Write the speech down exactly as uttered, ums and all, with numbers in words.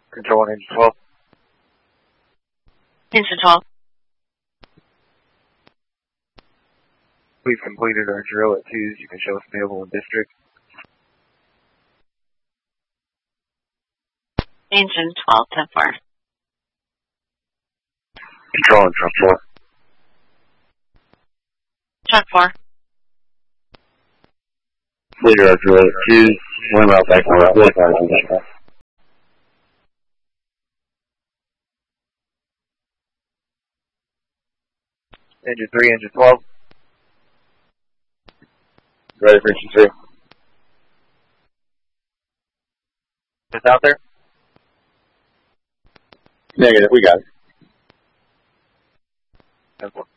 Control on engine twelve. Engine twelve. We've completed our drill at twos. You can show us available in district. Engine twelve, ten four. Control on truck four. Truck four. Completed our drill at twos. One route back on route. Engine three, engine twelve. Ready for engine three. It's out there? Negative, we got it. ten four.